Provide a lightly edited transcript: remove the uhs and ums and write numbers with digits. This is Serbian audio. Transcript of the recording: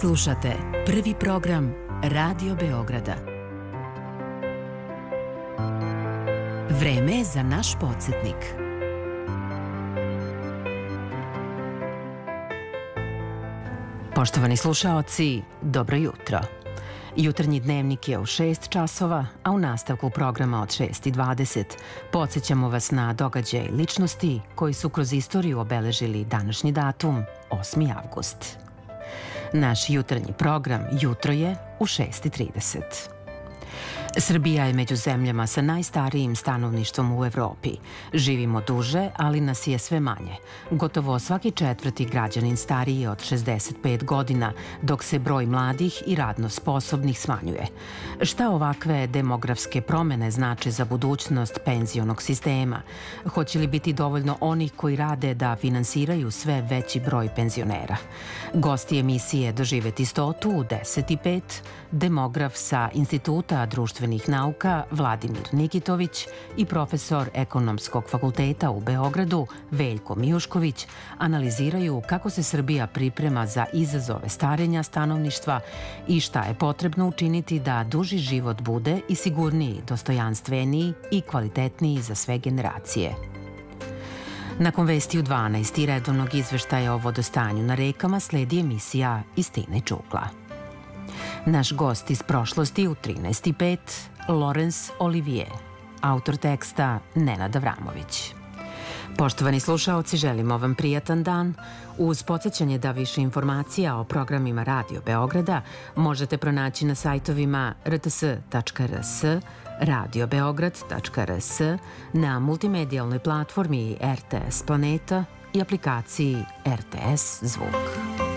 Slušate prvi program Radio Beograda. Vreme je za naš podsjetnik. Poštovani slušaoci, dobro jutro. Jutarnji dnevnik je u 6 časova, a u nastavku programa od 6:20 podsjećamo vas na događaj ličnosti koji su kroz istoriju obeležili današnji datum, 8. avgust. Naš jutarnji program Jutro je u 6:30. Srbija je među zemljama sa najstarijim stanovništvom u Evropi. Živimo duže, ali nas je sve manje. Gotovo svaki četvrti građanin stariji je od 65 godina, dok se broj mladih i radno sposobnih smanjuje. Šta ovakve demografske promene znače za budućnost penzionog sistema? Hoće li biti dovoljno onih koji rade da finansiraju sve veći broj penzionera? Gosti emisije Doživeti stotu u 10:05, demograf sa Instituta društvenih nauka Vladimir Nikitović i profesor Ekonomskog fakulteta u Beogradu Veljko Mijušković analiziraju kako se Srbija priprema za izazove starenja stanovništva i šta je potrebno učiniti da duži život bude i sigurniji, dostojanstveniji i kvalitetniji za sve generacije. Nakon vesti u 12 i redovnog izveštaja o vodostanju na rekama sledi emisija Istina i čugla. Naš gost iz prošlosti u 13:05, Laurence Olivier, autor teksta Nenad Avramović. Poštovani slušaoci, želimo vam prijatan dan. Uz podsjećanje da više informacija o programima Radio Beograda možete pronaći na sajtovima rts.rs, radiobeograd.rs, na multimedijalnoj platformi RTS Planeta i aplikaciji RTS Zvuk.